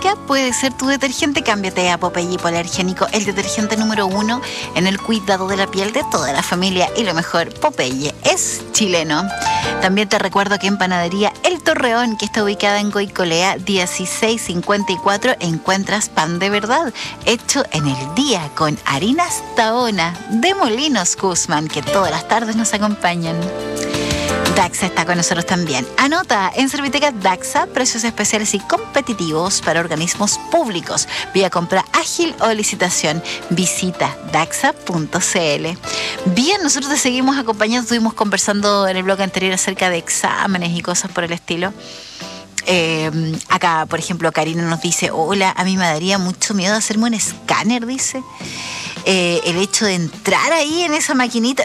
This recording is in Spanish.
hipoalergénica puede ser tu detergente. Cámbiate a Popeye Hipoalergénico, el detergente número 1 en el cuidado de la piel de toda la familia. Y lo mejor, Popeye es chileno. También te recuerdo que en Panadería El Torreón, que está ubicada en Goicolea 1654, encuentras pan de verdad, hecho en el día con harinas Tahona de Molinos Guzmán, que todas las tardes nos acompañan. Daxa está con nosotros también. Anota, en Serviteca Daxa, precios especiales y competitivos para organismos públicos, vía compra ágil o licitación. Visita daxa.cl. Bien, nosotros te seguimos acompañando. Estuvimos conversando en el blog anterior acerca de exámenes y cosas por el estilo. Acá, por ejemplo, Karina nos dice: hola, a mí me daría mucho miedo hacerme un escáner, dice. El hecho de entrar ahí en esa maquinita,